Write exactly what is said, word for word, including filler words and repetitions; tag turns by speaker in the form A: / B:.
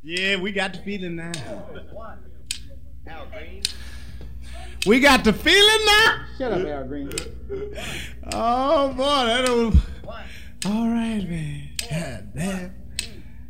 A: Yeah, we got the feeling now.
B: One. Al Green.
A: We got the feeling now.
C: Shut up, Al Green.
A: Oh boy, that was.
B: One.
A: All right, man.